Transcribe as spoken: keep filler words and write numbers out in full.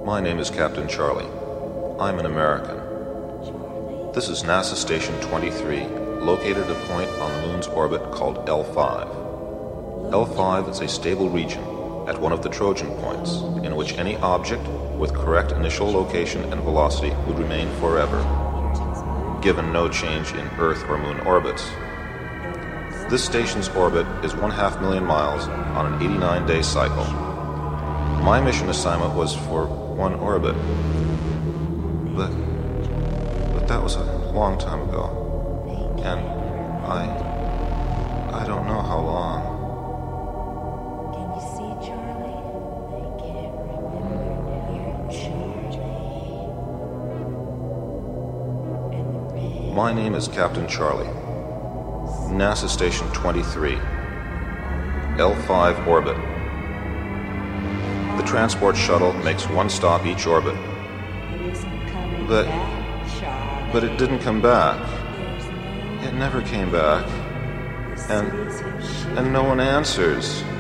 My name is Captain Charlie. I'm an American. This is NASA Station twenty-three, located at a point on the Moon's orbit called L five. L five is a stable region at one of the Trojan points in which any object with correct initial location and velocity would remain forever, given no change in Earth or Moon orbits. This station's orbit is one half million miles on an eighty-nine day cycle. My mission assignment was for one orbit, but but that was a long time ago, and I I don't know how long. Can you see, Charlie? They can't remember your Charlie. And the red. My name is Captain Charlie. NASA Station twenty-three, L five orbit. The transport shuttle makes one stop each orbit. But, but it didn't come back. It never came back. And, and no one answers.